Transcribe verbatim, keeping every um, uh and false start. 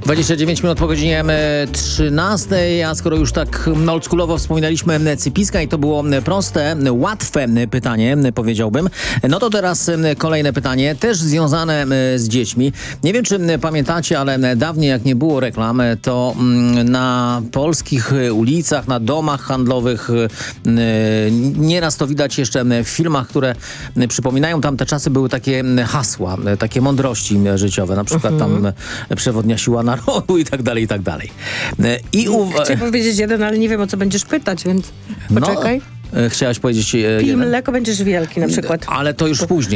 dwadzieścia dziewięć minut po godzinie trzynastej, a skoro już tak oldschoolowo wspominaliśmy Cypiska i to było proste, łatwe pytanie, powiedziałbym, no to teraz kolejne pytanie, też związane z dziećmi. Nie wiem, czy pamiętacie, ale dawniej jak nie było reklam, to na polskich ulicach, na domach handlowych nieraz to widać jeszcze w filmach, które przypominają tamte czasy, były takie hasła, takie mądrości życiowe, na przykład tam przewodnia siła narodu i tak dalej, i tak dalej. I u... Chciałem powiedzieć jeden, ale nie wiem, o co będziesz pytać, więc poczekaj. No, chciałaś powiedzieć... Pij mleko, będziesz wielki na przykład. Ale to już później.